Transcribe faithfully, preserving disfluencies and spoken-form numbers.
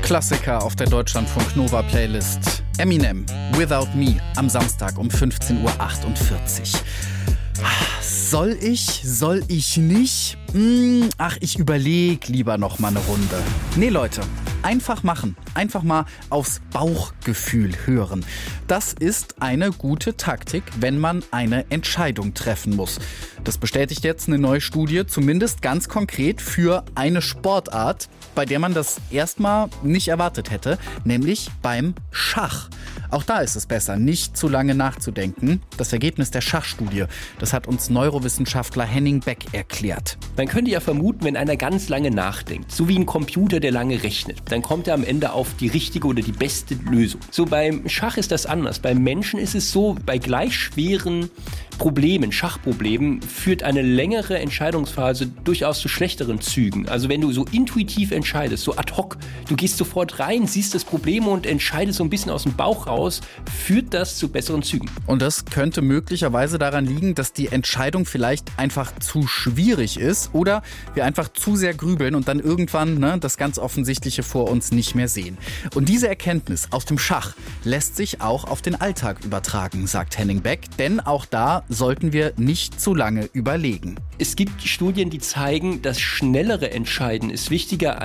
Klassiker auf der Deutschlandfunk Nova Playlist. Eminem, Without Me, am Samstag um fünfzehn Uhr achtundvierzig. Soll ich, soll ich nicht? Hm, ach, ich überlege lieber noch mal eine Runde. Nee, Leute, einfach machen. Einfach mal aufs Bauchgefühl hören. Das ist eine gute Taktik, wenn man eine Entscheidung treffen muss. Das bestätigt jetzt eine neue Studie, zumindest ganz konkret für eine Sportart, bei der man das erstmal nicht erwartet hätte, nämlich beim Schach. Auch da ist es besser, nicht zu lange nachzudenken. Das Ergebnis der Schachstudie, das hat uns Neurowissenschaftler Henning Beck erklärt. Man könnte ja vermuten, wenn einer ganz lange nachdenkt, so wie ein Computer, der lange rechnet, dann kommt er am Ende auf die richtige oder die beste Lösung. So beim Schach ist das anders. Beim Menschen ist es so, bei gleich schweren Problemen, Schachproblemen, führt eine längere Entscheidungsphase durchaus zu schlechteren Zügen. Also wenn du so intuitiv entscheidest, so ad hoc, du gehst sofort rein, siehst das Problem und entscheidest so ein bisschen aus dem Bauch raus, führt das zu besseren Zügen. Und das könnte möglicherweise daran liegen, dass die Entscheidung vielleicht einfach zu schwierig ist oder wir einfach zu sehr grübeln und dann irgendwann ne, das ganz Offensichtliche vor uns nicht mehr sehen. Und diese Erkenntnis aus dem Schach lässt sich auch auf den Alltag übertragen, sagt Henning Beck, denn auch da sollten wir nicht zu lange überlegen. Es gibt Studien, die zeigen, dass schnellere Entscheiden ist wichtiger